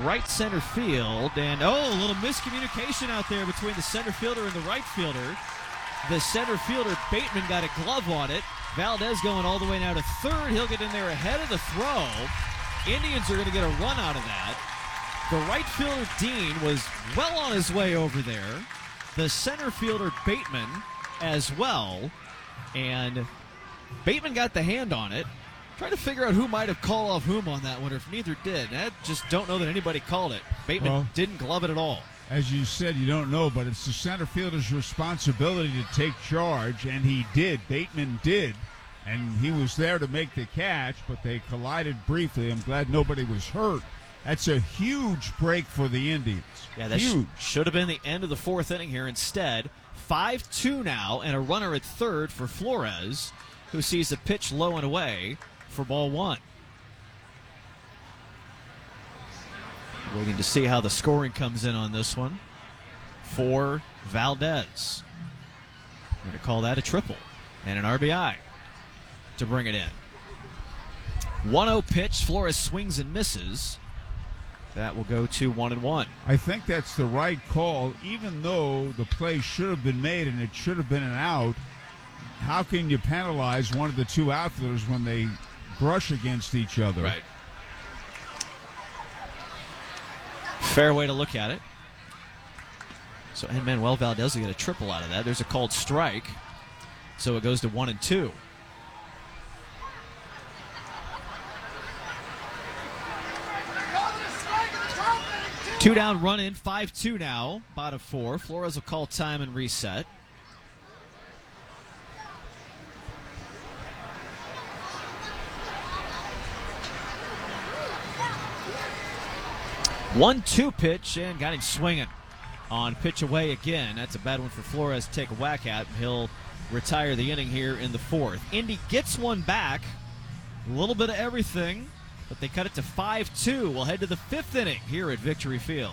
right center field. And, a little miscommunication out there between the center fielder and the right fielder. The center fielder, Bateman, got a glove on it. Valdez going all the way now to third. He'll get in there ahead of the throw. Indians are going to get a run out of that. The right fielder, Dean, was well on his way over there. The center fielder, Bateman, as well. And Bateman got the hand on it. Trying to figure out who might have called off whom on that one, or if neither did. I just don't know that anybody called it. Bateman didn't glove it at all. As you said, you don't know, but it's the center fielder's responsibility to take charge, and he did. Bateman did, and he was there to make the catch, but they collided briefly. I'm glad nobody was hurt. That's a huge break for the Indians. Yeah, that should have been the end of the fourth inning here. Instead, 5-2 now, and a runner at third for Flores, who sees the pitch low and away for ball one. Waiting to see how the scoring comes in on this one for Valdez. We're going to call that a triple and an RBI to bring it in. 1-0 pitch. Flores swings and misses. That will go to 1-1. I think that's the right call, even though the play should have been made and it should have been an out. How can you penalize one of the two outfielders when they brush against each other? Right. Fair way to look at it. So Manuel Valdez will get a triple out of that. There's a called strike. So it goes to 1-2. Two down, run in, 5-2 now, bottom four. Flores will call time and reset. One-two pitch, and got him swinging on pitch away again. That's a bad one for Flores to take a whack at. He'll retire the inning here in the fourth. Indy gets one back. A little bit of everything, but they cut it to 5-2. We'll head to the fifth inning here at Victory Field.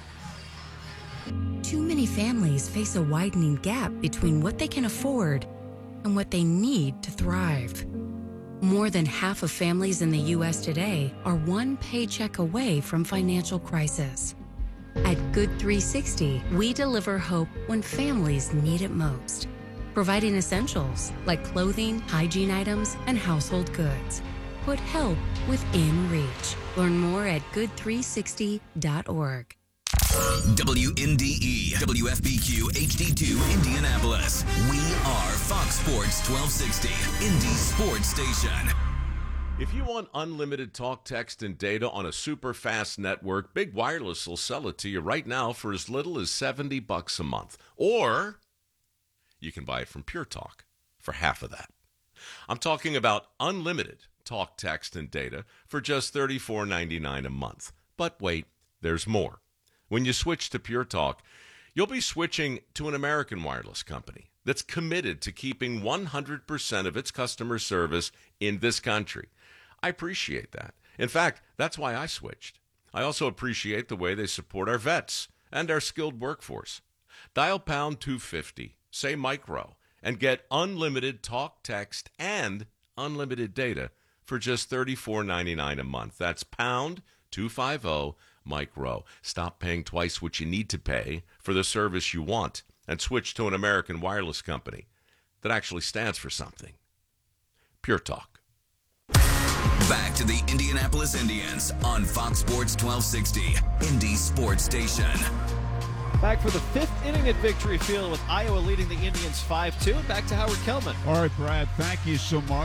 Too many families face a widening gap between what they can afford and what they need to thrive. More than half of families in the U.S. today are one paycheck away from financial crisis. At Good 360, we deliver hope when families need it most, providing essentials like clothing, hygiene items, and household goods. Put help within reach. Learn more at good360.org. WNDE, WFBQ, HD2, Indianapolis. We are Fox Sports 1260, Indy Sports Station. If you want unlimited talk, text, and data on a super fast network, Big Wireless will sell it to you right now for as little as $70 a month. Or you can buy it from Pure Talk for half of that. I'm talking about unlimited talk, text, and data for just $34.99 a month. But wait, there's more. When you switch to Pure Talk, you'll be switching to an American wireless company that's committed to keeping 100% of its customer service in this country. I appreciate that. In fact, that's why I switched. I also appreciate the way they support our vets and our skilled workforce. Dial pound 250, say micro, and get unlimited talk, text, and unlimited data for just $34.99 a month. That's pound 250 micro. Stop paying twice what you need to pay for the service you want and switch to an American wireless company that actually stands for something. Pure Talk. Back to the Indianapolis Indians on Fox Sports 1260, Indy Sports Station. Back for the fifth inning at Victory Field with Iowa leading the Indians 5-2. And back to Howard Kellman. All right, Brad, thank you so much.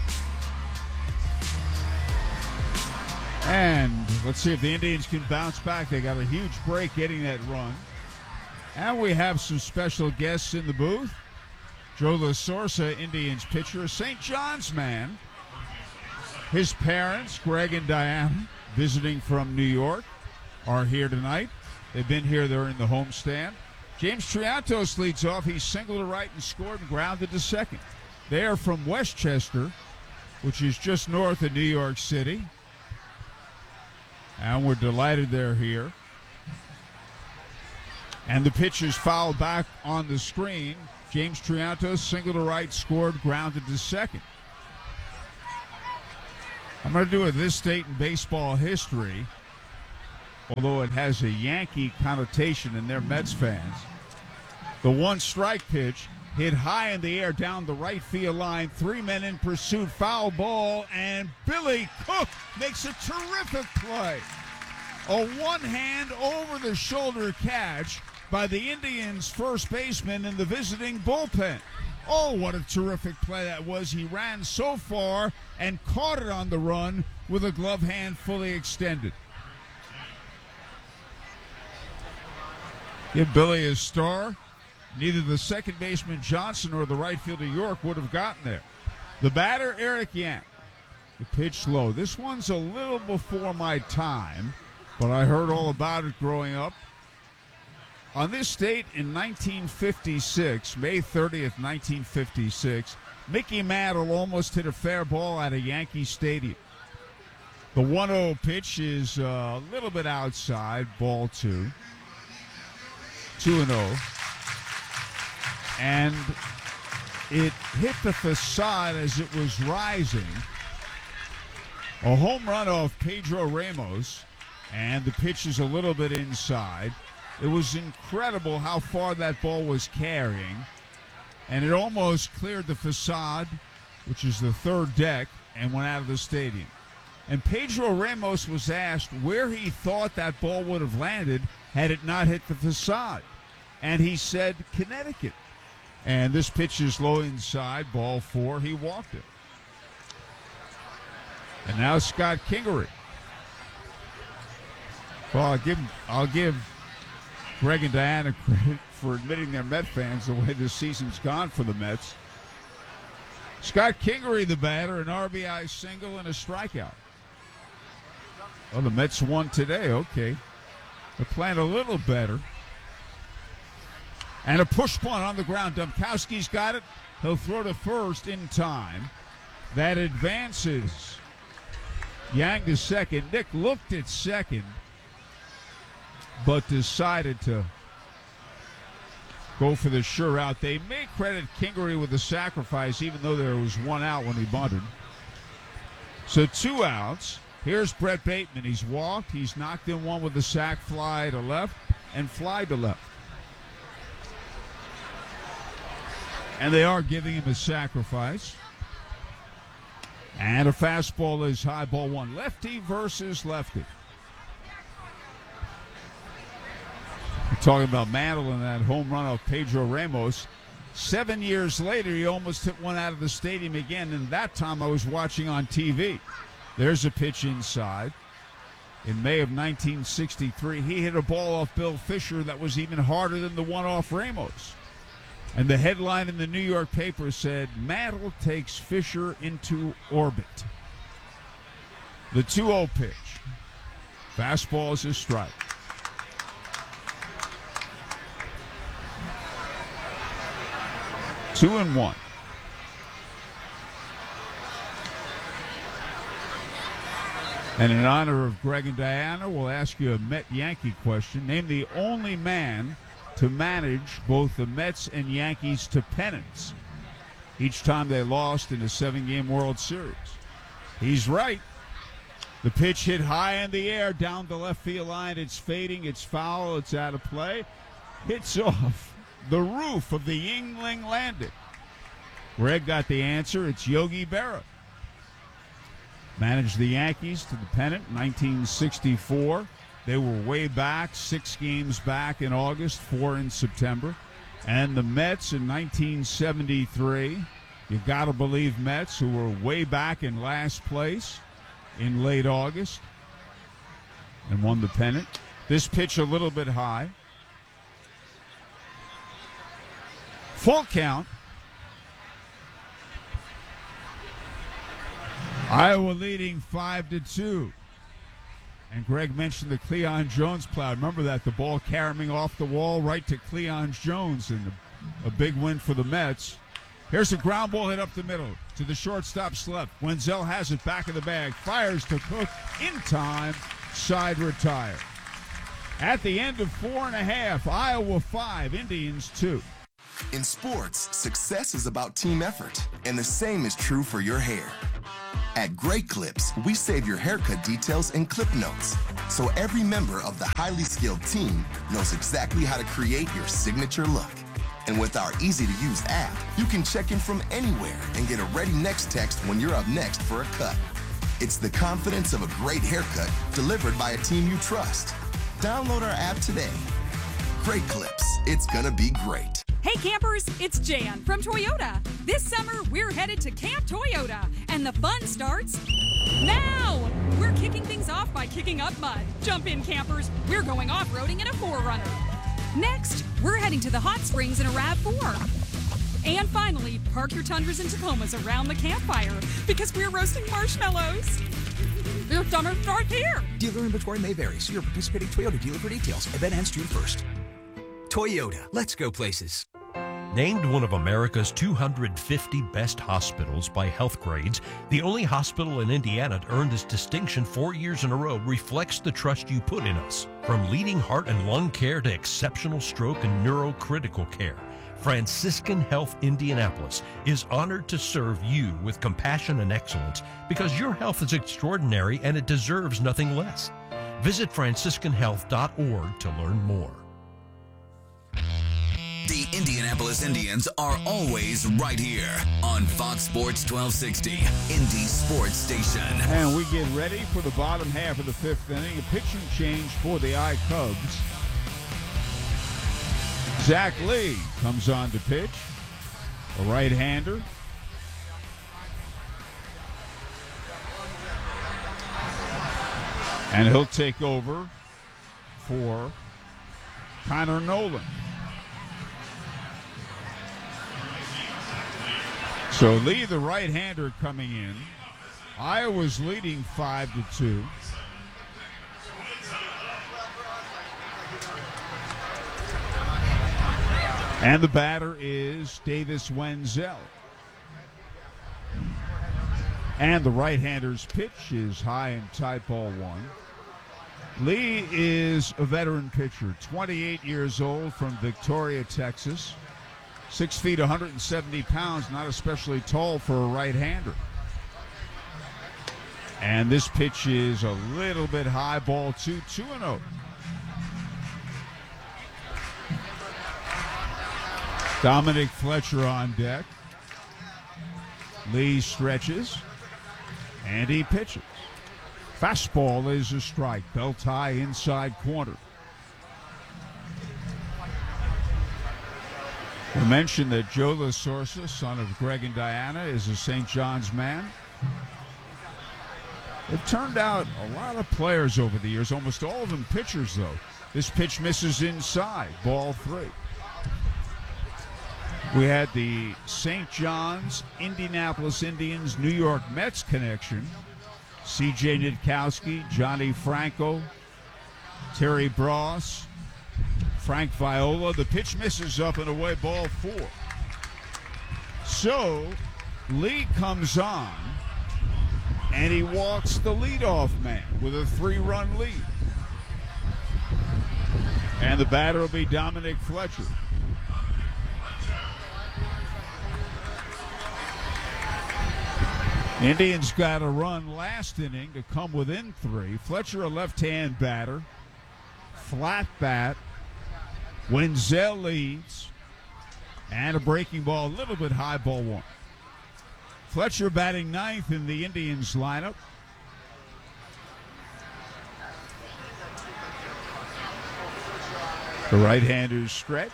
And let's see if the Indians can bounce back. They got a huge break getting that run. And we have some special guests in the booth. Joe LaSorsa, Indians pitcher, a St. John's man. His parents, Greg and Diana, visiting from New York, are here tonight. They've been here during the homestand. James Triantos leads off. He singled to right and scored and grounded to second. They are from Westchester, which is just north of New York City. And we're delighted they're here. And the pitch is fouled back on the screen. James Triantos, single to right, scored, grounded to second. I'm going to do a this date in baseball history. although it has a Yankee connotation in their Mets fans. The 1-strike pitch hit high in the air down the right field line. 3 men in pursuit, foul ball, and Billy Cook makes a terrific play. A one-hand over-the-shoulder catch by the Indians' first baseman in the visiting bullpen. Oh, what a terrific play that was. He ran so far and caught it on the run with a glove hand fully extended. Give Billy a star. Neither the second baseman Johnson or the right fielder York would have gotten there. The batter, Eric Yank. The pitch low. This one's a little before my time, but I heard all about it growing up. On this date in 1956, May 30th, 1956, Mickey Mantle almost hit a fair ball at a Yankee Stadium. The 1-0 pitch is a little bit outside, ball 2. 2-0. And it hit the facade as it was rising. A home run off Pedro Ramos, and the pitch is a little bit inside. It was incredible how far that ball was carrying, and it almost cleared the facade, which is the third deck, and went out of the stadium. And Pedro Ramos was asked where he thought that ball would have landed had it not hit the facade. And he said, Connecticut. And this pitch is low inside, ball 4. He walked it. And now Scott Kingery. Well, I'll give Greg and Diana credit for admitting they're Met fans the way this season's gone for the Mets. Scott Kingery, the batter, an RBI single and a strikeout. Oh, the Mets won today. Okay. They're playing a little better. And a push punt on the ground. Domkowski's got it. He'll throw to first in time. That advances Yang to second. Nick looked at second, but decided to go for the sure out. They may credit Kingery with the sacrifice, even though there was one out when he bunted. So 2 outs. Here's Brett Bateman. He's walked. He's knocked in one with a sac fly to left and fly to left. And they are giving him a sacrifice. And a fastball is high, ball 1. Lefty versus lefty. We're talking about Mantle and that home run of Pedro Ramos. 7 years later, he almost hit one out of the stadium again, and that time I was watching on TV. There's a pitch inside. In May of 1963, he hit a ball off Bill Fisher that was even harder than the one off Ramos. And the headline in the New York paper said, Mantle takes Fisher into orbit. The 2-0 pitch. Fastball is a strike. Two and one. And in honor of Greg and Diana, we'll ask you a Met-Yankee question. Name the only man to manage both the Mets and Yankees to pennants each time they lost in a 7-game World Series. He's right. The pitch hit high in the air down the left field line. It's fading. It's foul. It's out of play. Hits off the roof of the Yingling Landing. Greg got the answer. It's Yogi Berra. Managed the Yankees to the pennant in 1964. They were way back, 6 games back in August, 4 in September. And the Mets in 1973, you've got to believe Mets, who were way back in last place in late August and won the pennant. This pitch a little bit high. Full count. Iowa leading 5-2. And Greg mentioned the Cleon Jones plow. Remember that, the ball carrying off the wall right to Cleon Jones, and a big win for the Mets. Here's a ground ball hit up the middle to the shortstop's left. Wenzel has it back in the bag, fires to Cook in time, side retire. At the end of 4.5, Iowa 5, Indians 2. In sports, success is about team effort, and the same is true for your hair. At Great Clips, we save your haircut details in clip notes, so every member of the highly skilled team knows exactly how to create your signature look. And with our easy-to-use app, you can check in from anywhere and get a ready next text when you're up next for a cut. It's the confidence of a great haircut delivered by a team you trust. Download our app today. Great Clips. It's gonna be great. Hey campers, it's Jan from Toyota. This summer, we're headed to Camp Toyota, and the fun starts now! We're kicking things off by kicking up mud. Jump in, campers. We're going off-roading in a 4Runner. Next, we're heading to the hot springs in a RAV4. And finally, park your Tundras and Tacomas around the campfire because we're roasting marshmallows. Your summer starts here. Dealer inventory may vary. See your participating Toyota dealer for details. Event ends June 1st. Toyota. Let's go places. Named one of America's 250 best hospitals by Healthgrades, the only hospital in Indiana to earn this distinction 4 years in a row reflects the trust you put in us. From leading heart and lung care to exceptional stroke and neurocritical care, Franciscan Health Indianapolis is honored to serve you with compassion and excellence because your health is extraordinary and it deserves nothing less. Visit franciscanhealth.org to learn more. The Indianapolis Indians are always right here on Fox Sports 1260, Indy Sports Station. And we get ready for the bottom half of the fifth inning. A pitching change for the I-Cubs. Zach Lee comes on to pitch, a right-hander. And he'll take over for Connor Nolan. So Lee, the right-hander, coming in. Iowa's leading 5-2. And the batter is Davis Wenzel. And the right-hander's pitch is high and tight, ball one. Lee is a veteran pitcher, 28 years old, from Victoria, Texas. 6 feet, 170 pounds, not especially tall for a right-hander. And this pitch is a little bit high, ball 2-0. Dominic Fletcher on deck. Lee stretches, and he pitches. Fastball is a strike, belt high inside corner. We mentioned that Joe LaSorsa, son of Greg and Diana, is a St. John's man. It turned out a lot of players over the years, almost all of them pitchers, though. This pitch misses inside, ball 3. We had the St. John's, Indianapolis Indians, New York Mets connection. C.J. Nitkowski, Johnny Franco, Terry Bross, Frank Viola. The pitch misses up and away, ball 4. So Lee comes on, and he walks the leadoff man with a 3-run lead. And the batter will be Dominic Fletcher. Indians got a run last inning to come within 3. Fletcher, a left-hand batter. Flat bat. Wenzel leads. And a breaking ball, a little bit high, ball 1. Fletcher batting 9th in the Indians lineup. The right-hander's stretch.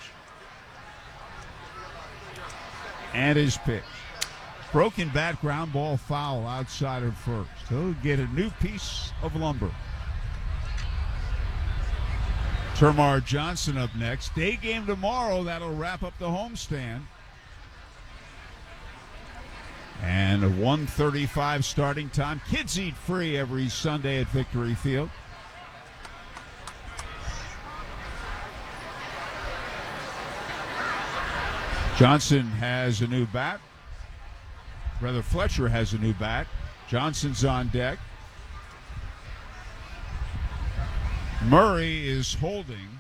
And his pitch. Broken bat, ground ball, foul outside of first. He'll get a new piece of lumber. Termarr Johnson up next. Day game tomorrow. That'll wrap up the homestand. And a 1:35 starting time. Kids eat free every Sunday at Victory Field. Johnson has a new bat. Rather, Fletcher has a new bat. Johnson's on deck. Murray is holding.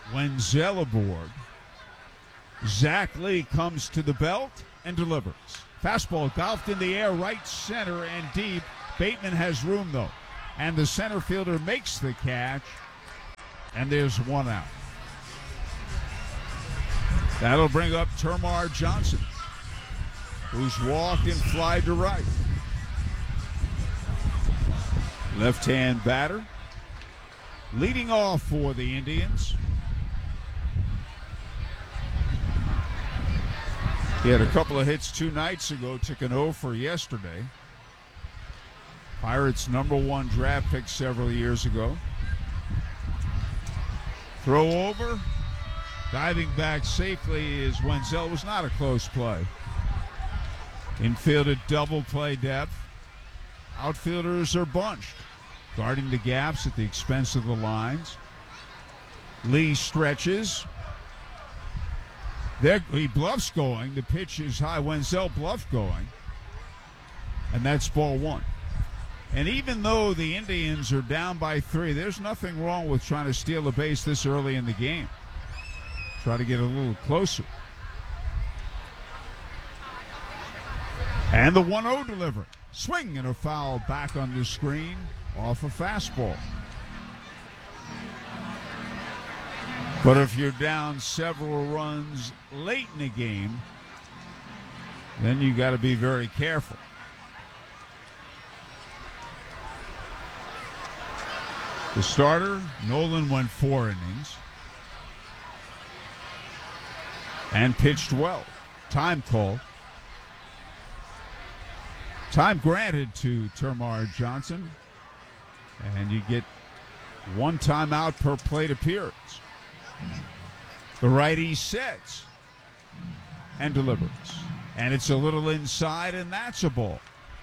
Wenzel aboard. Zach Lee comes to the belt and delivers. Fastball golfed in the air, right center and deep. Bateman has room, though. And the center fielder makes the catch. And there's one out. That'll bring up Termarr Johnson, who's walked and flied to right. Left-hand batter. Leading off for the Indians. He had a couple of hits 2 nights ago, took an 0 for yesterday. Pirates' #1 draft pick several years ago. Throw over. Diving back safely is Wenzel. Was not a close play. Infielded double play depth. Outfielders are bunched, guarding the gaps at the expense of the lines. Lee stretches. There, he bluffs going. The pitch is high. Wenzel bluffed going. And that's ball 1. And even though the Indians are down by 3, there's nothing wrong with trying to steal a base this early in the game. Try to get a little closer. And the 1-0 delivery. Swing and a foul back on the screen off a fastball. But if you're down several runs late in the game, then you got to be very careful. The starter, Nolan, went 4 innings and pitched well. Time call. Time granted to Termarr Johnson, and you get 1 timeout per plate appearance. The righty sets and delivers. And it's a little inside, and that's a ball.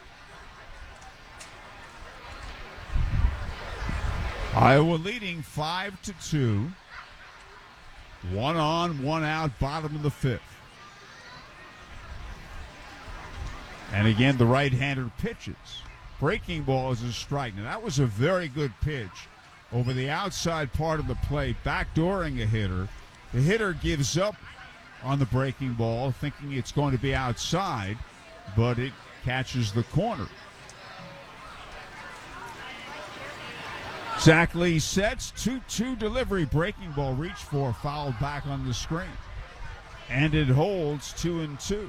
Iowa leading 5-2. 1 on, 1 out, bottom of the 5th. And again, the right-hander pitches. Breaking ball is a strike. Now, that was a very good pitch over the outside part of the plate, backdooring a hitter. The hitter gives up on the breaking ball, thinking it's going to be outside, but it catches the corner. Zach Lee sets 2-2 delivery. Breaking ball reached for, fouled back on the screen. And it holds 2-2.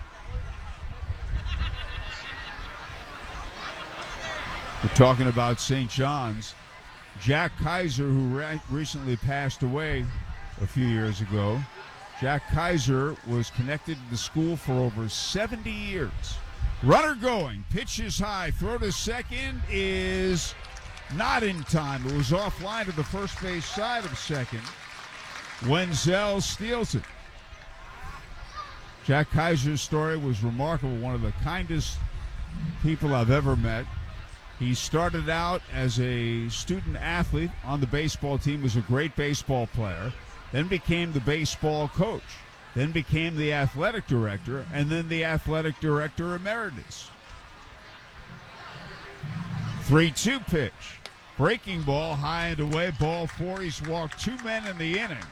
We're talking about St. John's. Jack Kaiser, who recently passed away a few years ago. Jack Kaiser was connected to the school for over 70 years. Runner going, pitch is high, throw to second is not in time. It was offline to the first base side of second. Wenzel steals it. Jack Kaiser's story was remarkable, one of the kindest people I've ever met. He started out as a student athlete on the baseball team, was a great baseball player, then became the baseball coach, then became the athletic director, and then the athletic director emeritus. 3-2 pitch. Breaking ball, high and away, ball 4. He's walked 2 men in the inning.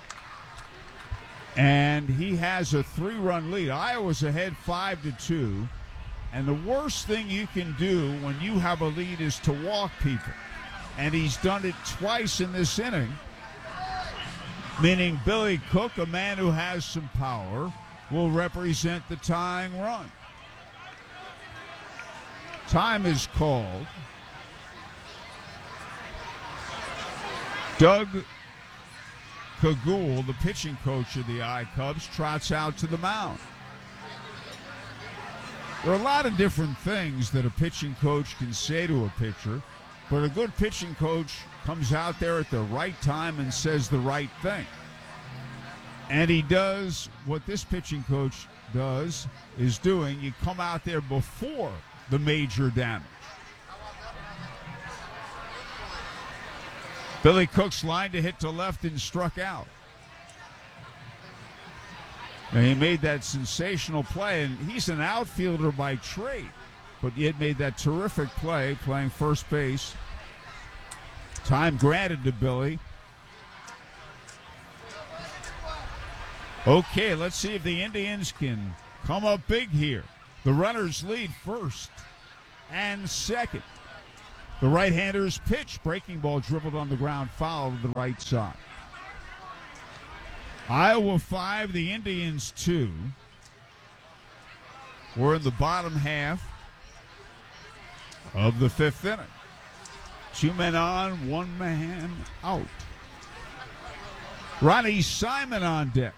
And he has a 3-run lead. Iowa's ahead 5-2. And the worst thing you can do when you have a lead is to walk people. And he's done it twice in this inning. Meaning Billy Cook, a man who has some power, will represent the tying run. Time is called. Doug Cagoule, the pitching coach of the I-Cubs, trots out to the mound. There are a lot of different things that a pitching coach can say to a pitcher, but a good pitching coach comes out there at the right time and says the right thing. And he does what this pitching coach is doing. You come out there before the major damage. Billy Cook's line to hit to left and struck out. And he made that sensational play, and he's an outfielder by trade, but he had made that terrific play playing first base. Time granted to Billy. Okay, let's see if the Indians can come up big here. The runners lead first and second. The right-hander's pitch. Breaking ball dribbled on the ground, foul to the right side. Iowa 5, the Indians 2. We're in the bottom half of the fifth inning. 2 men on, 1 man out. Ronnie Simon on deck.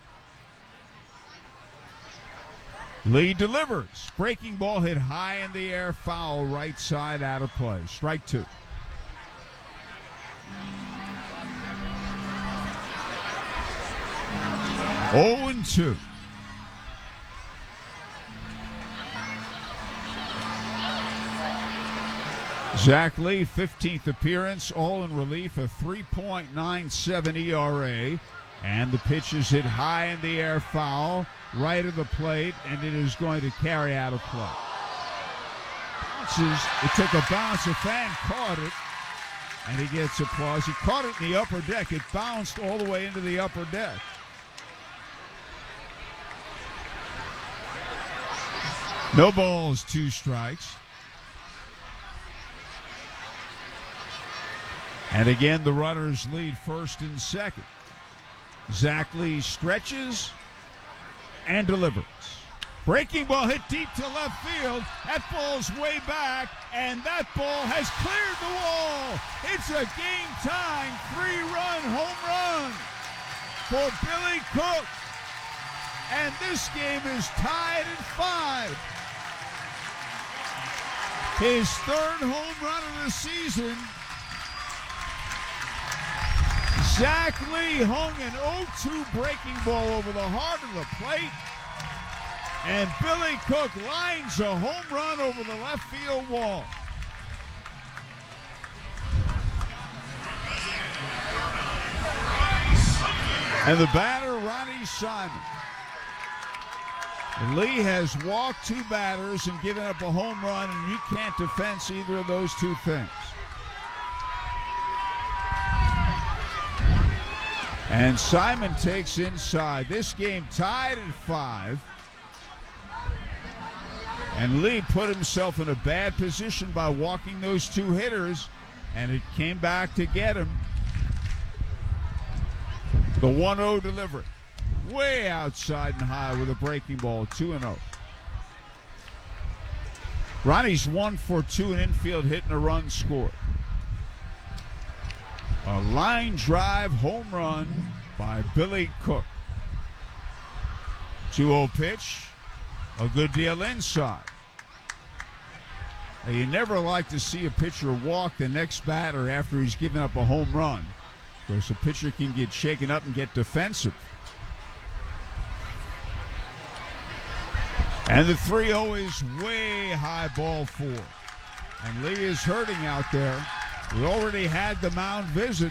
Lee delivers. Breaking ball hit high in the air, foul, right side, out of play. Strike 2. Oh and 2. Zach Lee, 15th appearance, all in relief, a 3.97 ERA. And the pitch is hit high in the air, foul, right of the plate, and it is going to carry out of play. Bounces, it took a bounce, a fan caught it, and he gets applause. He caught it in the upper deck. It bounced all the way into the upper deck. No balls, 2 strikes. And again, the runners lead first and second. Zach Lee stretches and delivers. Breaking ball hit deep to left field. That ball's way back, and that ball has cleared the wall. It's a game-time 3-run home run for Billy Cook. And this game is tied at 5. His 3rd home run of the season. Zach Lee hung an 0-2 breaking ball over the heart of the plate. And Billy Cook lines a home run over the left field wall. And the batter, Ronnie Simon. Lee has walked 2 batters and given up a home run, and you can't defense either of those 2 things. And Simon takes inside. This game tied at 5. And Lee put himself in a bad position by walking those 2 hitters, and it came back to get him. The 1-0 delivery. Way outside and high with a breaking ball, 2-0. Ronnie's 1 for 2 in infield, hitting a run scored. A line drive home run by Billy Cook. 2-0 pitch, a good deal inside. Now, you never like to see a pitcher walk the next batter after he's given up a home run, because a pitcher can get shaken up and get defensive. And the 3-0 is way high, ball 4. And Lee is hurting out there. We already had the mound visit.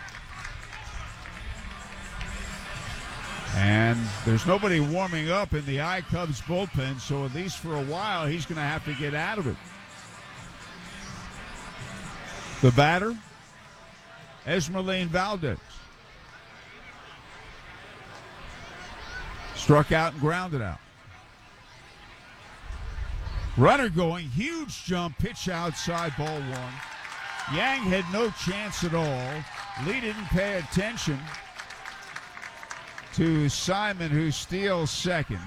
And there's nobody warming up in the iCubs bullpen, so at least for a while he's going to have to get out of it. The batter, Esmeralyn Valdez. Struck out and grounded out. Runner going, huge jump, pitch outside, ball 1. Yang had no chance at all. Lee didn't pay attention to Simon, who steals second.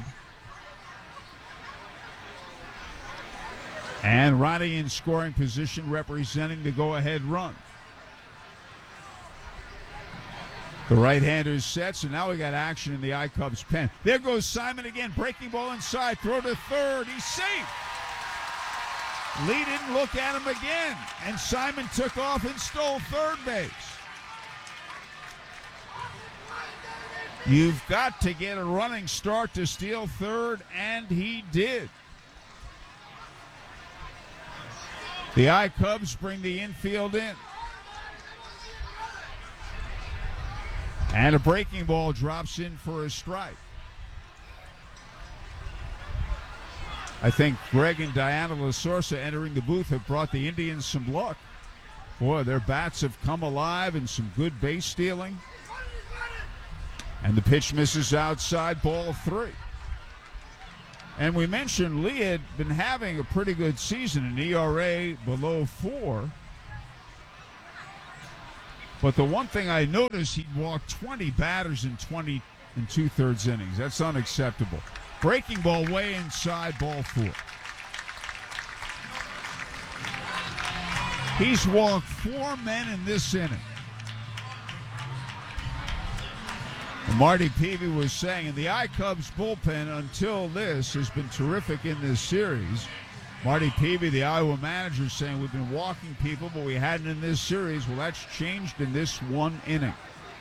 And Ronnie in scoring position, representing the go-ahead run. The right-hander sets, and now we got action in the iCubs pen. There goes Simon again, breaking ball inside, throw to third. He's safe. Lee didn't look at him again, and Simon took off and stole third base. You've got to get a running start to steal third, and he did. The iCubs bring the infield in. And a breaking ball drops in for a strike. I think Greg and Diana LaSorsa entering the booth have brought the Indians some luck. Boy, their bats have come alive and some good base stealing. And the pitch misses outside, ball 3. And we mentioned Lee had been having a pretty good season, an ERA below 4. But the one thing I noticed, he walked 20 batters in 20 and 2/3 innings. That's unacceptable. Breaking ball way inside, ball 4. He's walked 4 men in this inning. And Marty Peavy was saying, and the iCubs bullpen until this has been terrific in this series. Marty Peavy, the Iowa manager, saying we've been walking people, but we hadn't in this series. Well, that's changed in this one inning.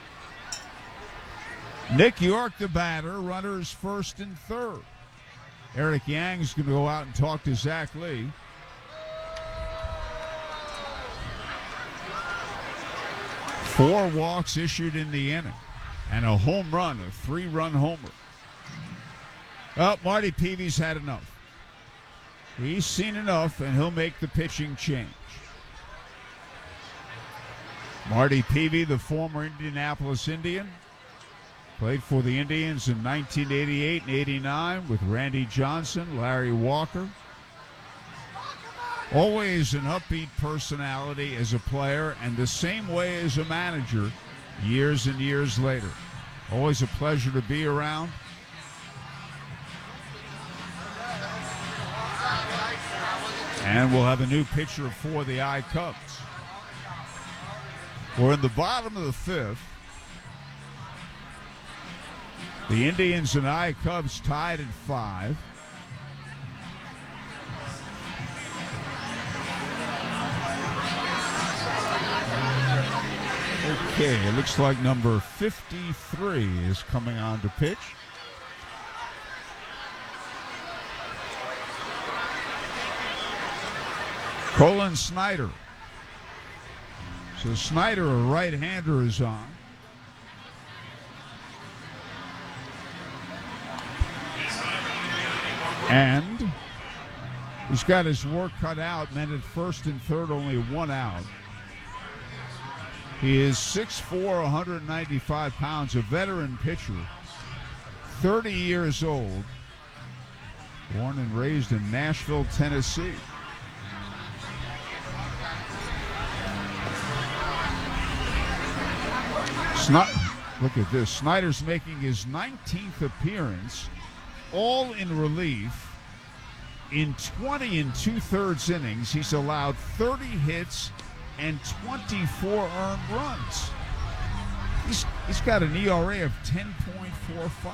Nick York, the batter, runners first and third. Eric Yang's going to go out and talk to Zach Lee. Four walks issued in the inning and a home run, a 3-run homer. Well, Marty Peavy's had enough. He's seen enough, and he'll make the pitching change. Marty Peavy, the former Indianapolis Indian, played for the Indians in 1988 and 89 with Randy Johnson, Larry Walker. Always an upbeat personality as a player and the same way as a manager years and years later. Always a pleasure to be around. And we'll have a new pitcher for the iCubs. We're in the bottom of the fifth. The Indians and iCubs tied at 5. Okay, it looks like number 53 is coming on to pitch. Colin Snyder. So Snyder, a right-hander, is on. And he's got his work cut out, men at first and third, only 1 out. He is 6'4", 195 pounds, a veteran pitcher, 30 years old, born and raised in Nashville, Tennessee. Look at this. Snyder's making his 19th appearance, all in relief. In 20 and 2/3 innings, he's allowed 30 hits and 24 earned runs. He's got an ERA of 10.45.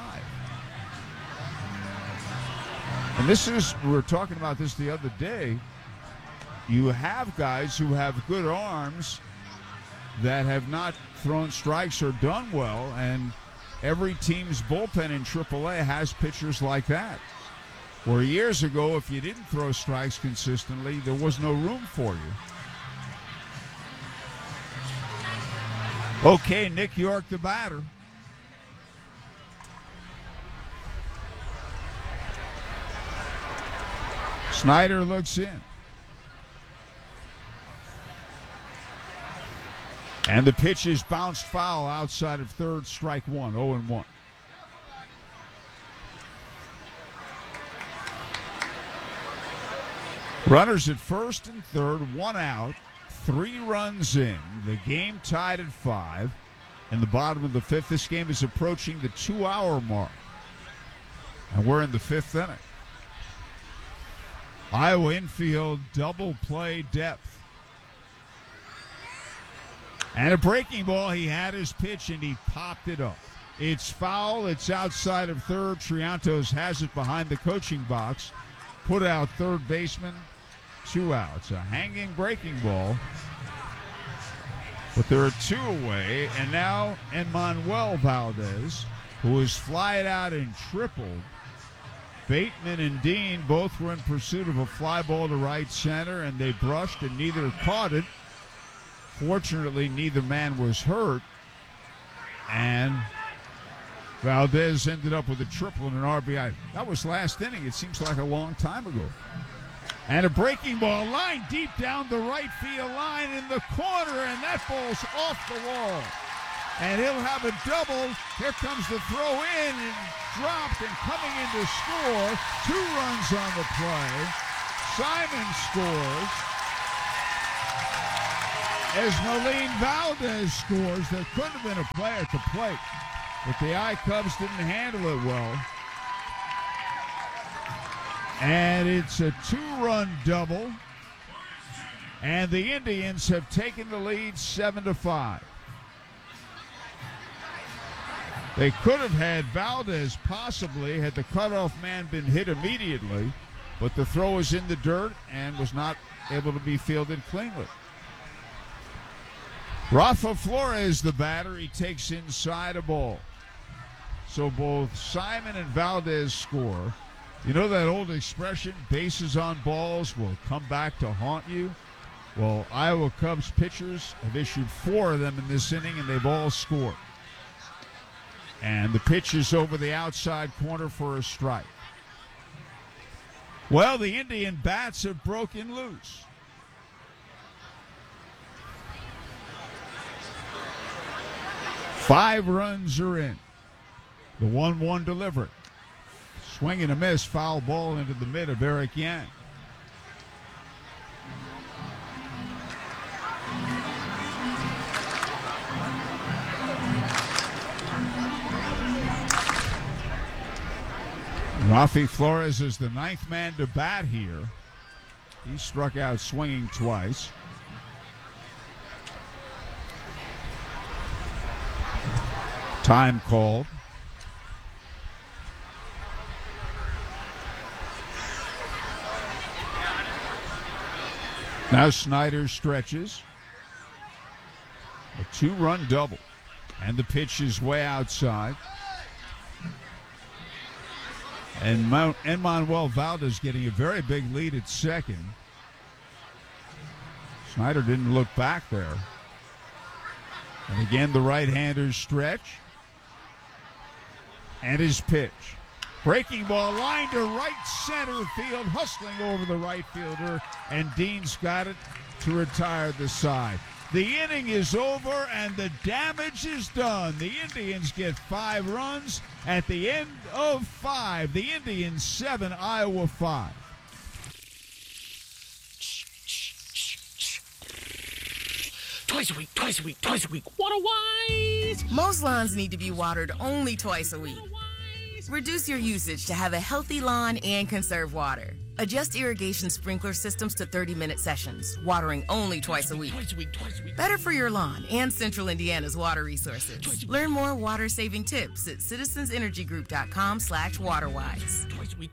And this is, we were talking about this the other day, you have guys who have good arms that have not thrown strikes or done well, and every team's bullpen in AAA has pitchers like that. Where years ago, if you didn't throw strikes consistently, there was no room for you. Okay, Nick York, the batter. Snyder looks in. And the pitch is bounced foul outside of third, strike 1, 0-1. Runners at first and third, 1 out, 3 runs in. The game tied at 5. In the bottom of the fifth, this game is approaching the 2-hour mark. And we're in the 5th inning. Iowa infield double play depth. And a breaking ball, he had his pitch and he popped it up. It's foul, it's outside of third. Triantos has it behind the coaching box. Put out third baseman, 2 outs. A hanging breaking ball. But there are 2 away, and now Emmanuel Valdez, who was flied out and tripled. Bateman and Dean both were in pursuit of a fly ball to right center, and they brushed and neither caught it. Fortunately, neither man was hurt, and Valdez ended up with a triple and an RBI. That was last inning. It seems like a long time ago. And a breaking ball line deep down the right field line in the corner, and that ball's off the wall. and he'll have a double. Here comes the throw in, and dropped, and coming in to score. 2 runs on the play. Simon scores. As Nolene Valdez scores, there couldn't have been a play at the plate, but the I-Cubs didn't handle it well. And it's a 2-run double, and the Indians have taken the lead 7-5. They could have had Valdez possibly had the cutoff man been hit immediately, but the throw was in the dirt and was not able to be fielded cleanly. Rafa Flores, the batter, he takes inside a ball. So both Simon and Valdez score. You know that old expression, bases on balls will come back to haunt you? Well, Iowa Cubs pitchers have issued 4 of them in this inning, and they've all scored. And the pitch is over the outside corner for a strike. Well, the Indian bats have broken loose. Five runs are in. The 1-1 delivery. Swing and a miss, foul ball into the mid of Eric Yang. Rafi Flores is the 9th man to bat here. He struck out swinging twice. Time called. Now Snyder stretches. A 2-run double. And the pitch is way outside. And Manuel Valdez getting a very big lead at second. Snyder didn't look back there. And again, the right-handers stretch. And his pitch. Breaking ball, line to right center field, hustling over the right fielder, and Dean's got it to retire the side. The inning is over, and the damage is done. The Indians get 5 runs at the end of 5. The Indians 7, Iowa 5. Twice a week, twice a week, twice a week. Water wise! Most lawns need to be watered only twice a week. Reduce your usage to have a healthy lawn and conserve water. Adjust irrigation sprinkler systems to 30-minute sessions, watering only twice a week. Better for your lawn and Central Indiana's water resources. Learn more water-saving tips at citizensenergygroup.com/waterwise.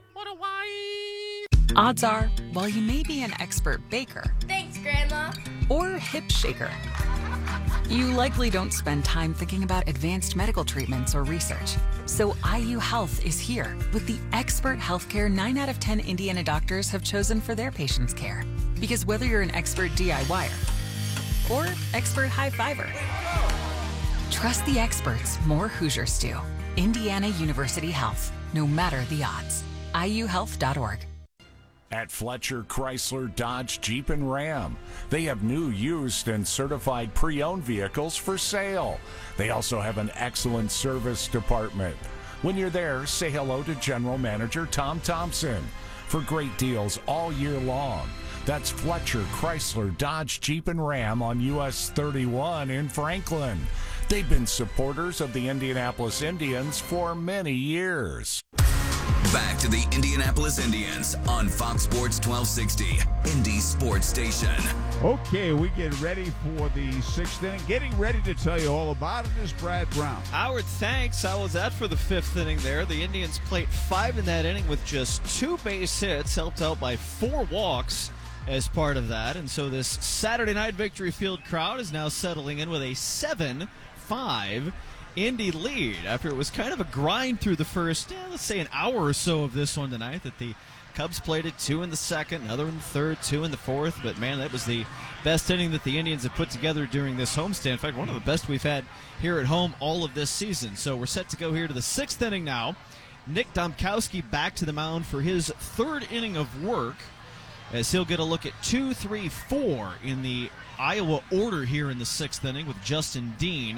Odds are, while you may be an expert baker, thanks, Grandma, or hip shaker, you likely don't spend time thinking about advanced medical treatments or research. So IU Health is here with the expert healthcare 9 out of 10 Indiana doctors have chosen for their patients' care. Because whether you're an expert DIYer or expert high-fiver, trust the experts more Hoosiers do. Indiana University Health, no matter the odds. IUhealth.org. At Fletcher Chrysler Dodge Jeep and Ram, they have new, used, and certified pre-owned vehicles for sale. They also have an excellent service department. When you're there, say hello to General Manager Tom Thompson for great deals all year long. That's Fletcher Chrysler Dodge Jeep and Ram on US 31 in Franklin. They've been supporters of the Indianapolis Indians for many years. Back to the Indianapolis Indians on Fox Sports 1260, Indy Sports Station. Okay, we get ready for the 6th inning. Getting ready to tell you all about it is Brad Brown. Howard, thanks. How was that for the 5th inning there? The Indians played 5 in that inning with just 2 base hits, helped out by 4 walks as part of that. And so this Saturday night Victory Field crowd is now settling in with a 7-5 Indy lead after it was kind of a grind through the first, let's say an hour or so of this one tonight, that the Cubs played it 2 in the second, another in the third, 2 in the fourth. But, man, that was the best inning that the Indians have put together during this homestand. In fact, one of the best we've had here at home all of this season. So we're set to go here to the 6th inning now. Nick Domkowski back to the mound for his 3rd inning of work, as he'll get a look at 2, 3, 4 in the Iowa order here in the 6th inning, with Justin Dean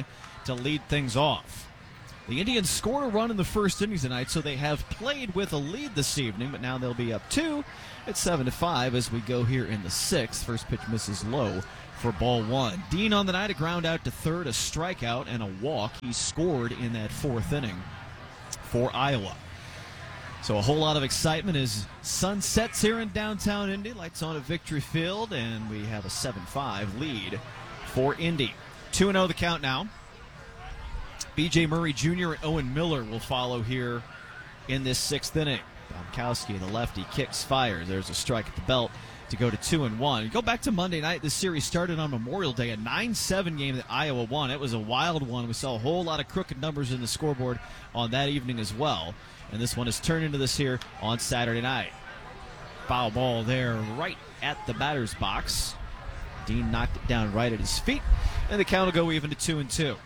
to lead things off. The Indians scored a run in the first inning tonight, so they have played with a lead this evening, but now they'll be up 2 at 7-5 as we go here in the 6th. First pitch misses low for ball 1. Dean on the night, a ground out to third, a strikeout, and a walk. He scored in that 4th inning for Iowa. So a whole lot of excitement as sun sets here in downtown Indy. Lights on at Victory Field, and we have a 7-5 lead for Indy. 2-0 the count now. B.J. Murray Jr. and Owen Miller will follow here in this 6th inning. Domkowski, the lefty, kicks, fires. There's a strike at the belt to go to 2-1. Go back to Monday night. This series started on Memorial Day, a 9-7 game that Iowa won. It was a wild one. We saw a whole lot of crooked numbers in the scoreboard on that evening as well. And this one has turned into this here on Saturday night. Foul ball there right at the batter's box. Dean knocked it down right at his feet, and the count will go even to 2-2.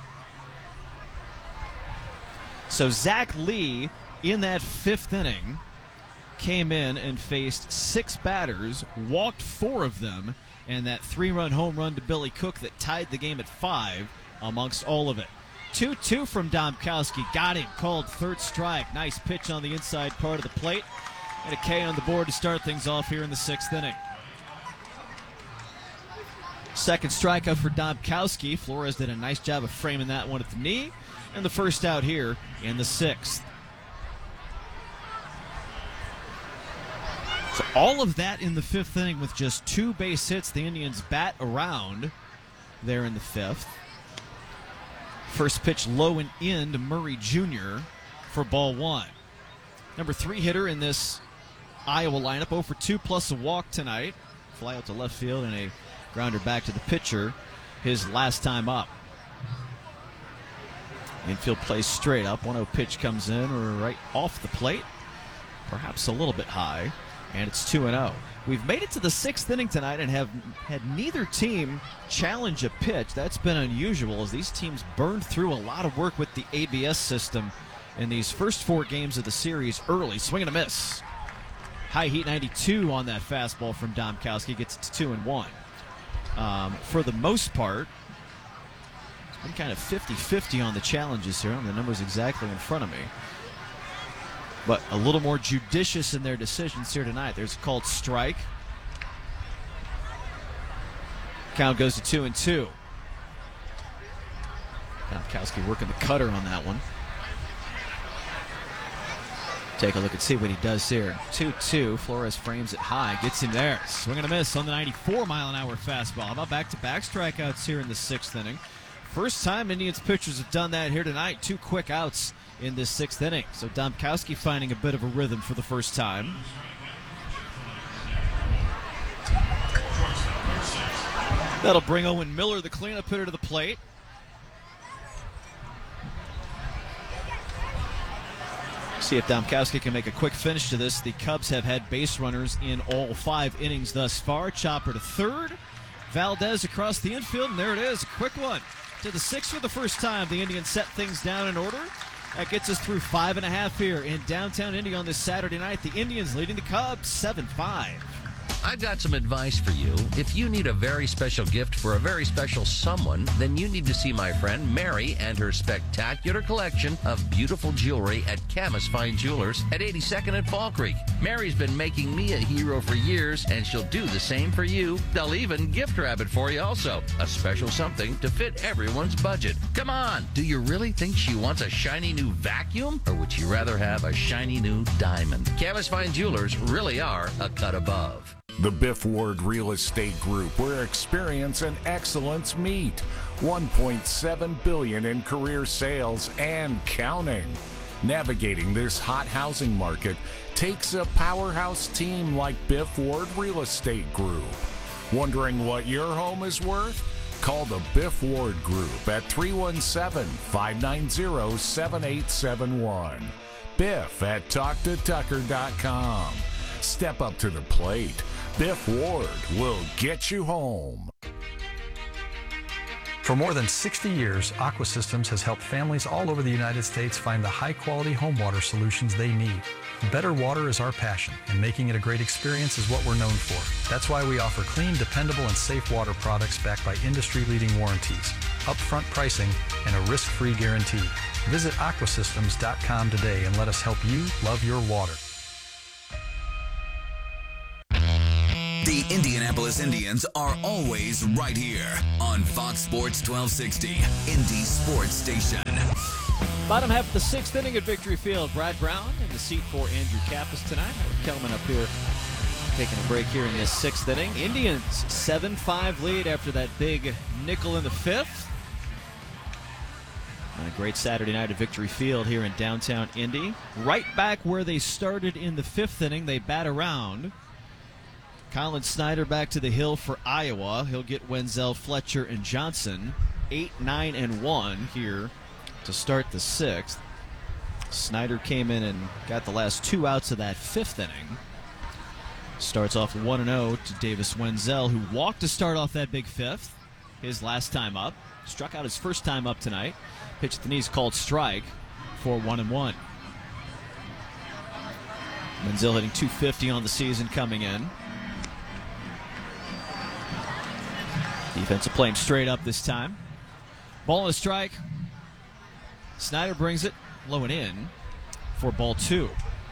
So Zach Lee, in that 5th inning, came in and faced 6 batters, walked 4 of them, and that 3-run home run to Billy Cook that tied the game at 5 amongst all of it. 2-2 from Domkowski. Got him. Called third strike. Nice pitch on the inside part of the plate. And a K on the board to start things off here in the 6th inning. Second strikeout for Domkowski. Flores did a nice job of framing that one at the knee. And the first out here in the 6th. So all of that in the 5th inning with just 2 base hits. The Indians bat around there in the 5th. First pitch low and in to Murray Jr. for ball 1. Number 3 hitter in this Iowa lineup, 0 for 2 plus a walk tonight. Fly out to left field and a grounder back to the pitcher his last time up. Infield plays straight up. 1-0 pitch comes in right off the plate. Perhaps a little bit high. And it's 2-0. We've made it to the 6th inning tonight and have had neither team challenge a pitch. That's been unusual as these teams burned through a lot of work with the ABS system in these first 4 games of the series early. Swing and a miss. High heat 92 on that fastball from Domkowski. Gets it to 2-1. For the most part, it's been kind of 50-50 on the challenges here. The number's exactly in front of me. But a little more judicious in their decisions here tonight. There's a called strike. Count goes to 2-2. Domkowski working the cutter on that one. Take a look and see what he does here. 2-2. Flores frames it high. Gets him there. Swing and a miss on the 94-mile-an-hour fastball. How about back-to-back strikeouts here in the 6th inning? First time Indians pitchers have done that here tonight. 2 quick outs in this 6th inning. So Domkowski finding a bit of a rhythm for the first time. That'll bring Owen Miller, the cleanup hitter, to the plate. See if Domkowski can make a quick finish to this. The Cubs have had base runners in all 5 innings thus far. Chopper to third. Valdez across the infield, and there it is. A quick one to the 6th for the first time. The Indians set things down in order. That gets us through 5.5 here in downtown Indy on this Saturday night. The Indians leading the Cubs 7-5. I've got some advice for you. If you need a very special gift for a very special someone, then you need to see my friend Mary and her spectacular collection of beautiful jewelry at Camas Fine Jewelers at 82nd and Fall Creek. Mary's been making me a hero for years, and she'll do the same for you. They'll even gift wrap it for you also. A special something to fit everyone's budget. Come on, do you really think she wants a shiny new vacuum? Or would you rather have a shiny new diamond? Camas Fine Jewelers really are a cut above. The Biff Ward Real Estate Group, where experience and excellence meet. $1.7 billion in career sales and counting. Navigating this hot housing market takes a powerhouse team like Biff Ward Real Estate Group. Wondering what your home is worth? Call the Biff Ward Group at 317-590-7871. Biff at TalkToTucker.com. Step up to the plate. Biff Ward will get you home. For more than 60 years, Aqua Systems has helped families all over the United States find the high-quality home water solutions they need. Better water is our passion, and making it a great experience is what we're known for. That's why we offer clean, dependable, and safe water products backed by industry-leading warranties, upfront pricing, and a risk-free guarantee. Visit aquasystems.com today and let us help you love your water. The Indianapolis Indians are always right here on Fox Sports 1260, Indy Sports Station. Bottom half of the sixth inning at Victory Field. Brad Brown in the seat for Andrew Kappas tonight. Kelman up here taking a break here in this sixth inning. Indians 7-5 lead after that big nickel in the fifth. And a great Saturday night at Victory Field here in downtown Indy. Right back where they started in the fifth inning, they bat around. Colin Snyder back to the hill for Iowa. He'll get Wenzel, Fletcher, and Johnson. 8, 9, and 1 here to start the sixth. Snyder came in and got the last 2 outs of that fifth inning. Starts off 1-0 to Davis Wenzel, who walked to start off that big fifth. His last time up. Struck out his first time up tonight. Pitch at the knees called strike for 1-1. Wenzel hitting .250 on the season coming in. Defensive playing straight up this time. Ball and a strike. Snyder brings it low and in for ball 2.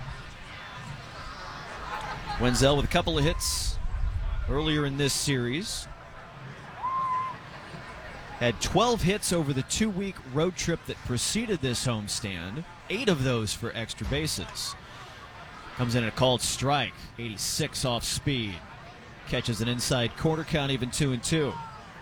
Wenzel with a couple of hits earlier in this series. Had 12 hits over the 2-week road trip that preceded this homestand. 8 of those for extra bases. Comes in at a called strike. 86 off speed. Catches an inside corner, count even 2-2.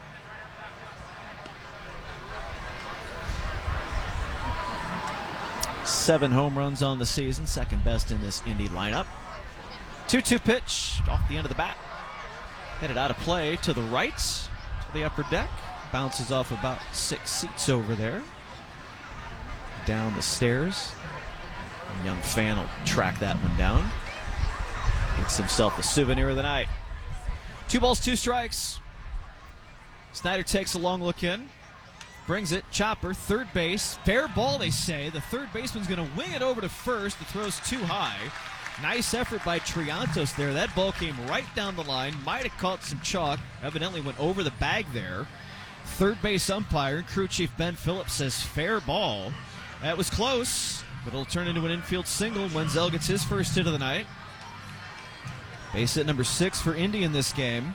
Seven home runs on the season, second best in this Indy lineup. 2-2 pitch off the end of the bat. Headed out of play to the right, to the upper deck. Bounces off about 6 seats over there. Down the stairs. A young fan will track that one down. Gets himself a souvenir of the night. 2 balls, 2 strikes. Snyder takes a long look in. Brings it, chopper, third base. Fair ball, they say. The third baseman's going to wing it over to first. The throw's too high. Nice effort by Triantos there. That ball came right down the line. Might have caught some chalk. Evidently went over the bag there. Third base umpire, crew chief Ben Phillips, says fair ball. That was close, but it'll turn into an infield single. Wenzel gets his first hit of the night. Base hit number 6 for Indy in this game.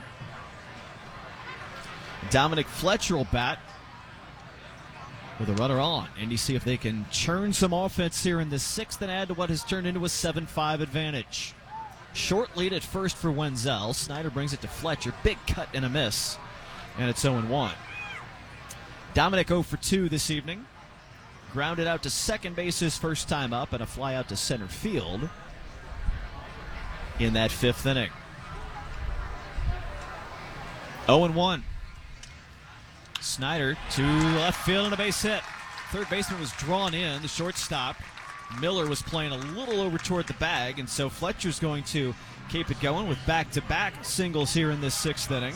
Dominic Fletcher will bat with a runner on. Indy see if they can churn some offense here in the sixth and add to what has turned into a 7-5 advantage. Short lead at first for Wenzel. Snyder brings it to Fletcher. Big cut and a miss. And it's 0-1. Dominic 0 for 2 this evening. Grounded out to second base his first time up and a fly out to center field in that fifth inning. 0-1. Snyder to left field and a base hit. Third baseman was drawn in, the shortstop. Miller was playing a little over toward the bag, and so Fletcher's going to keep it going with back-to-back singles here in this sixth inning.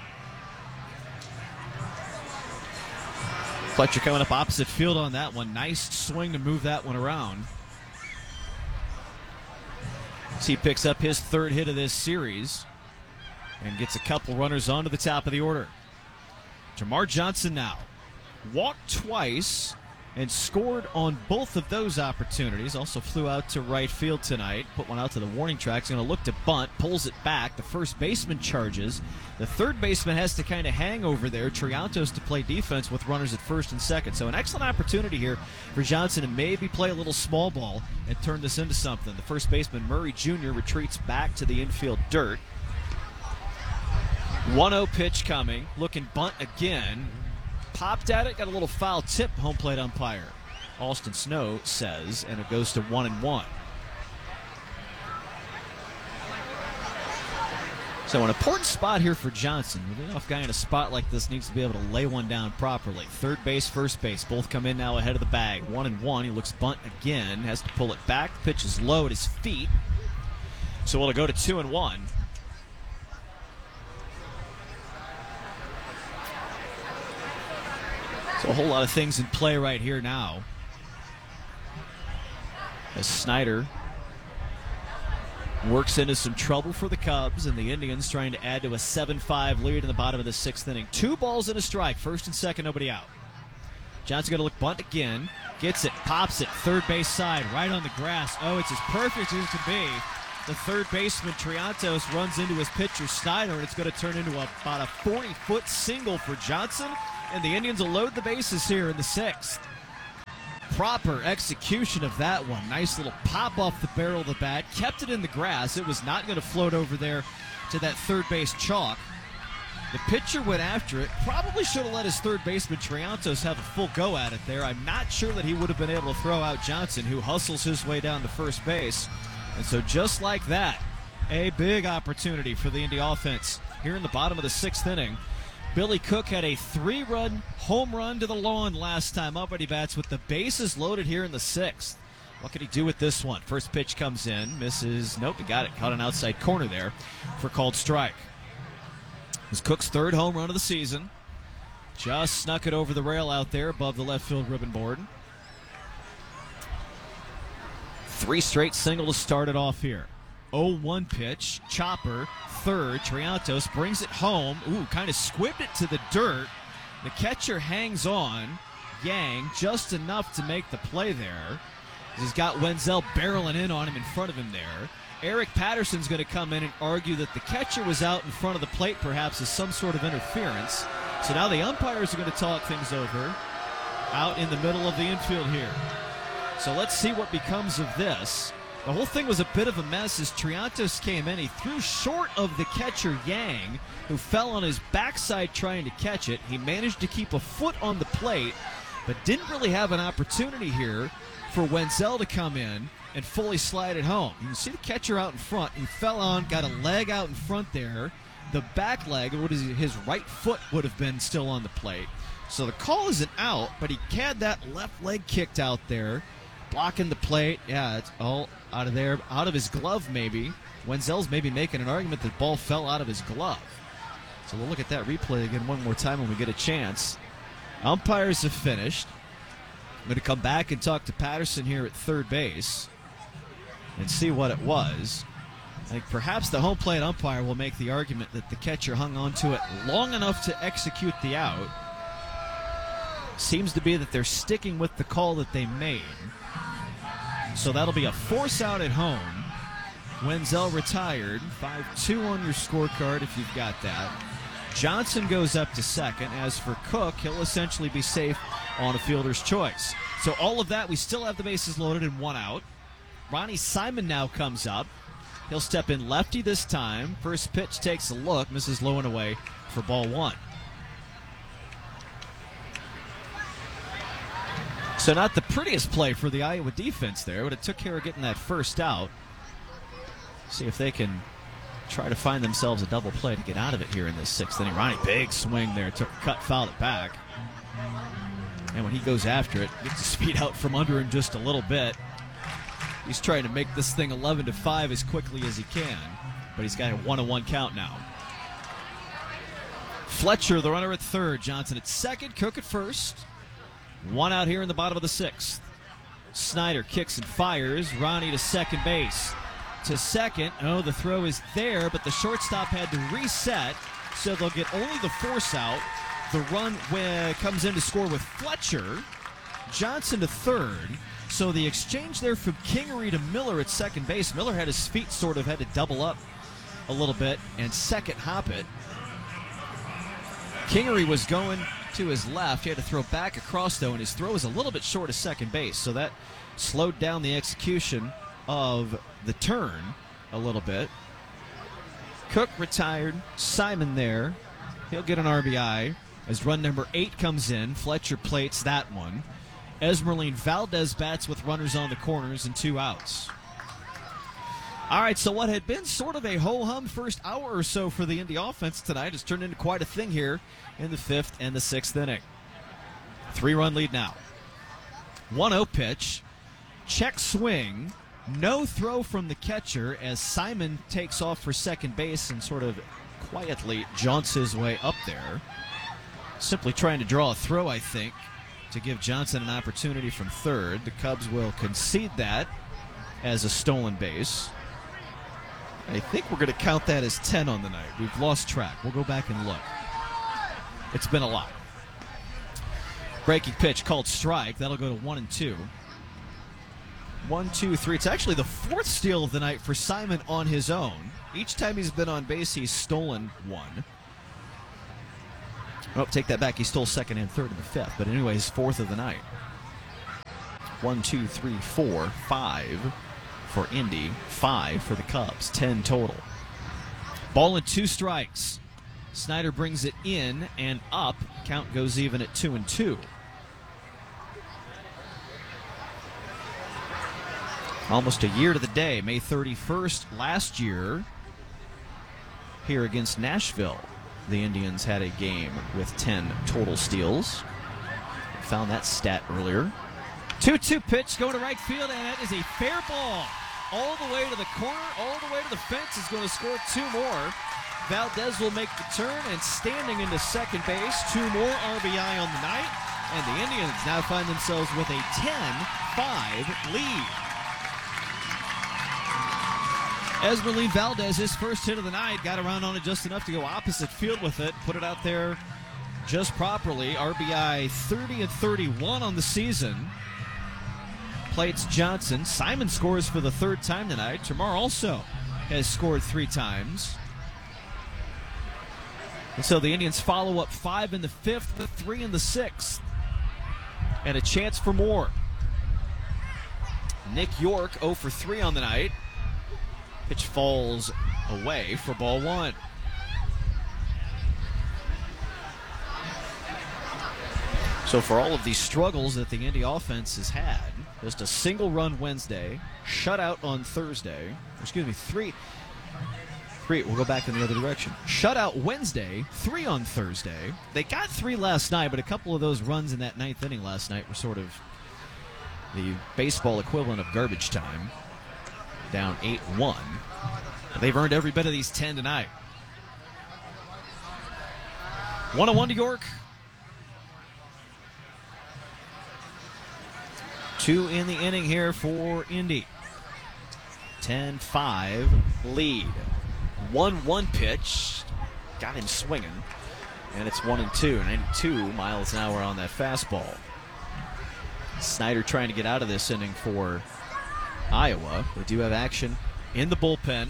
Fletcher coming up opposite field on that one. Nice swing to move that one around. So he picks up his third hit of this series and gets a couple runners onto the top of the order. Jamar Johnson now walked twice and scored on both of those opportunities. Also flew out to right field tonight. Put one out to the warning track. He's going to look to bunt. Pulls it back. The first baseman charges. The third baseman has to kind of hang over there. Triantos to play defense with runners at first and second. So an excellent opportunity here for Johnson to maybe play a little small ball and turn this into something. The first baseman, Murray Jr., retreats back to the infield dirt. 1-0 pitch coming. Looking bunt again. Popped at it. Got a little foul tip, home plate umpire Alston Snow says, and it goes to 1-1. So an important spot here for Johnson. The leadoff guy in a spot like this needs to be able to lay one down properly. Third base, first base, both come in now ahead of the bag. 1-1. He looks bunt again. Has to pull it back. The pitch is low at his feet. So it'll go to 2-1. whole lot of things in play right here now. As Snyder works into some trouble for the Cubs, and the Indians trying to add to a 7-5 lead in the bottom of the 6th inning. 2 balls and a strike, first and second, nobody out. Johnson going to look bunt again, gets it, pops it, third base side, right on the grass. Oh, it's as perfect as it can be. The third baseman, Triantos, runs into his pitcher, Snyder, and it's going to turn into about a 40-foot single for Johnson, and the Indians will load the bases here in the 6th. Proper execution of that one. Nice little pop off the barrel of the bat. Kept it in the grass. It was not going to float over there to that third base chalk. The pitcher went after it. Probably should have let his third baseman, Triantos, have a full go at it there. I'm not sure that he would have been able to throw out Johnson, who hustles his way down to first base. And so just like that, a big opportunity for the Indy offense here in the bottom of the 6th inning. Billy Cook had a 3-run home run to the lawn last time up, but he bats with the bases loaded here in the 6th. What can he do with this one? First pitch comes in, misses. Nope, he got it. Caught an outside corner there for called strike. It was Cook's 3rd home run of the season. Just snuck it over the rail out there above the left field ribbon board. 3 straight single to start it off here. 0-1 pitch, chopper, third. Triantos brings it home. Ooh, kind of squibbed it to the dirt. The catcher hangs on. Yang just enough to make the play there. He's got Wenzel barreling in on him in front of him there. Eric Patterson's going to come in and argue that the catcher was out in front of the plate, perhaps as some sort of interference. So now the umpires are going to talk things over out in the middle of the infield here. So let's see what becomes of this. The whole thing was a bit of a mess as Triantos came in. He threw short of the catcher, Yang, who fell on his backside trying to catch it. He managed to keep a foot on the plate, but didn't really have an opportunity here for Wenzel to come in and fully slide it home. You can see the catcher out in front. He fell on, got a leg out in front there. The back leg, his right foot would have been still on the plate. So the call isn't out, but he had that left leg kicked out there, blocking the plate. Yeah, it's all out of there, out of his glove maybe. Wenzel's maybe making an argument that the ball fell out of his glove. So we'll look at that replay again one more time when we get a chance. Umpires have finished. I'm going to come back and talk to Patterson here at third base and see what it was. I think perhaps the home plate umpire will make the argument that the catcher hung on to it long enough to execute the out. Seems to be that they're sticking with the call that they made. So that'll be a force out at home. Wenzel retired. 5-2 on your scorecard if you've got that. Johnson goes up to second. As for Cook, he'll essentially be safe on a fielder's choice. So all of that, we still have the bases loaded and 1 out. Ronnie Simon now comes up. He'll step in lefty this time. First pitch takes a look, misses low and away for ball 1. So not the prettiest play for the Iowa defense there, but it took care of getting that first out. See if they can try to find themselves a double play to get out of it here in this 6th inning. Ronnie, big swing there, took a cut, fouled it back. And when he goes after it, gets his feet out from under him just a little bit. He's trying to make this thing 11-5 as quickly as he can, but he's got a 1-1 count now. Fletcher, the runner at third. Johnson at second. Cook at first. 1 out here in the bottom of the 6th. Snyder kicks and fires. Ronnie to second base. To second. Oh, the throw is there, but the shortstop had to reset, so they'll get only the force out. The run comes in to score with Fletcher. Johnson to third. So the exchange there from Kingery to Miller at second base. Miller had his feet sort of had to double up a little bit and second hop it. Kingery was going to his left. He had to throw back across, though, and his throw was a little bit short of second base. So that slowed down the execution of the turn a little bit. Cook retired. Simon there. He'll get an RBI as run number 8 comes in. Fletcher plates that one. Esmeralyn Valdez bats with runners on the corners and 2 outs. All right, so what had been sort of a ho-hum first hour or so for the Indy offense tonight has turned into quite a thing here in the 5th and the 6th inning. 3-run lead now. 1-0 pitch. Check swing. No throw from the catcher as Simon takes off for second base and sort of quietly jaunts his way up there. Simply trying to draw a throw, I think. to give Johnson an opportunity from third. The Cubs will concede that as a stolen base. I think we're going to count that as 10 on the night. We've lost track. We'll go back and look. It's been a lot. Breaking pitch called strike. That'll go to 1-2. 1, 2, 3. It's actually the fourth steal of the night for Simon on his own. Each time he's been on base, he's stolen one. Oh, take that back. He stole second and third in the fifth. But anyways, fourth of the night. 1, 2, 3, 4, 5 for Indy. 5 for the Cubs. 10 total. Ball and 2 strikes. Snyder brings it in and up. Count goes even at 2-2. Almost a year to the day, May 31st last year, here against Nashville, the Indians had a game with 10 total steals. Found that stat earlier. 2-2 pitch going to right field, and that is a fair ball. All the way to the corner, all the way to the fence, is going to score 2 more. Valdez will make the turn, and standing into second base, 2 more RBI on the night, and the Indians now find themselves with a 10-5 lead. Esmeralyn Valdez, his first hit of the night, got around on it just enough to go opposite field with it, put it out there just properly. RBI 30 and 31 on the season. Plates Johnson. Simon scores for the third time tonight. Termarr also has scored 3 times. And so the Indians follow up 5 in the 5th, 3 in the 6th. And a chance for more. Nick York 0 for 3 on the night. Pitch falls away for ball 1. So for all of these struggles that the Indy offense has had, just a single run Wednesday, shutout on Thursday, excuse me, 3, we'll go back in the other direction. Shutout Wednesday, 3 on Thursday. They got 3 last night, but a couple of those runs in that 9th inning last night were sort of the baseball equivalent of garbage time. Down 8-1. They've earned every bit of these 10 tonight. 1-1 to York. 2 in the inning here for Indy. 10-5 lead. 1-1 pitch. Got him swinging. And it's 1-2. 92 miles an hour on that fastball. Snyder trying to get out of this inning for Iowa. They do have action in the bullpen.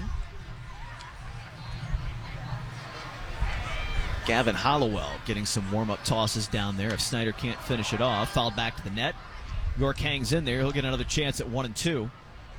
Gavin Hollowell getting some warm-up tosses down there. If Snyder can't finish it off, fouled back to the net. York hangs in there. He'll get another chance at 1-2.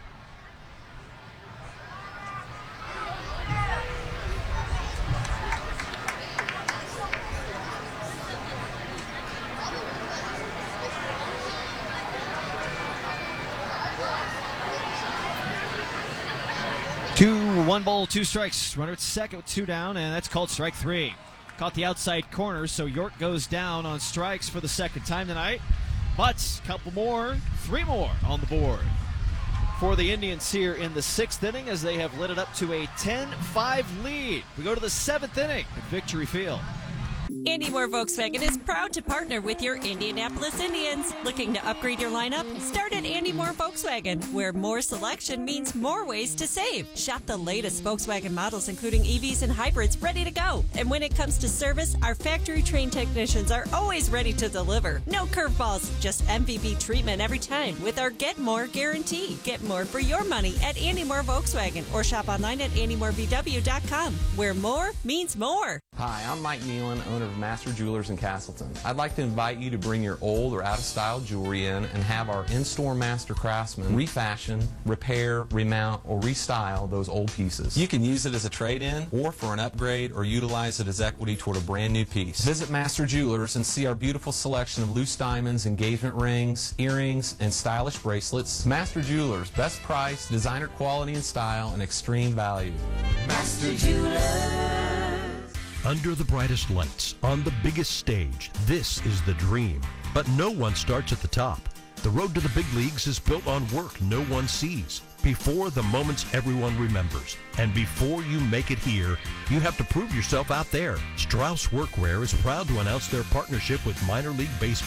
One ball, 2 strikes. Runner at second with 2 down, and that's called strike 3. Caught the outside corner, so York goes down on strikes for the second time tonight. But a couple more, 3 more on the board for the Indians here in the 6th inning as they have lit it up to a 10-5 lead. We go to the 7th inning at Victory Field. Andy Moore Volkswagen is proud to partner with your Indianapolis Indians. Looking to upgrade your lineup? Start at Andy Moore Volkswagen, where more selection means more ways to save. Shop the latest Volkswagen models, including EVs and hybrids, ready to go. And when it comes to service, our factory-trained technicians are always ready to deliver. No curveballs, just MVP treatment every time with our Get More guarantee. Get more for your money at Andy Moore Volkswagen or shop online at andymorevw.com, where more means more. Hi, I'm Mike Nealon, owner of Master Jewelers in Castleton. I'd like to invite you to bring your old or out-of-style jewelry in and have our in-store master craftsmen refashion, repair, remount, or restyle those old pieces. You can use it as a trade-in or for an upgrade or utilize it as equity toward a brand new piece. Visit Master Jewelers and see our beautiful selection of loose diamonds, engagement rings, earrings, and stylish bracelets. Master Jewelers, best price, designer quality and style, and extreme value. Master Jewelers. Under the brightest lights, on the biggest stage, this is the dream. But no one starts at the top. The road to the big leagues is built on work no one sees, before the moments everyone remembers. And before you make it here, you have to prove yourself out there. Strauss Workwear is proud to announce their partnership with Minor League Baseball.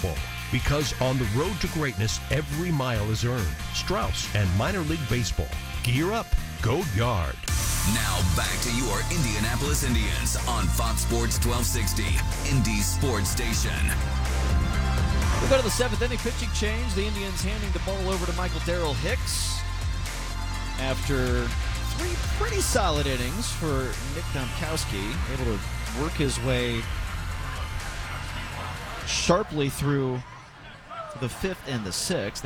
Because on the road to greatness, every mile is earned. Strauss and minor league baseball. Gear up. Go Yard. Now back to your Indianapolis Indians on Fox Sports 1260, Indy Sports Station. We go to the 7th inning pitching change. The Indians handing the ball over to Michael Darrell Hicks after 3 pretty solid innings for Nick Domkowski, able to work his way sharply through the 5th and the 6th.